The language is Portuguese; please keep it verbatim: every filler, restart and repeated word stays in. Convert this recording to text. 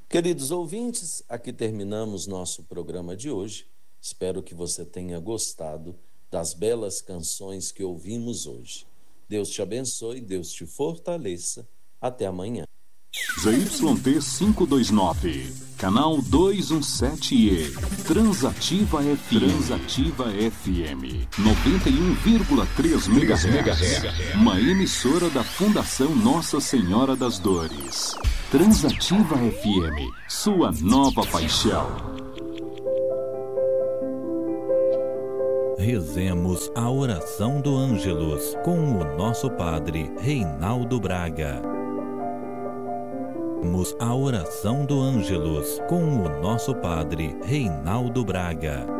Queridos ouvintes, aqui terminamos nosso programa de hoje. Espero que você tenha gostado das belas canções que ouvimos hoje. Deus te abençoe, Deus te fortaleça. Até amanhã. Z Y T quinhentos e vinte e nove, canal duzentos e dezessete E, Transativa F M, Transativa F M, noventa e um vírgula três megahertz, uma emissora da Fundação Nossa Senhora das Dores. Transativa F M, sua nova paixão. Rezemos a oração do Ângelus com o nosso Padre Reinaldo Braga. A oração do Ângelus com o nosso Padre Reinaldo Braga.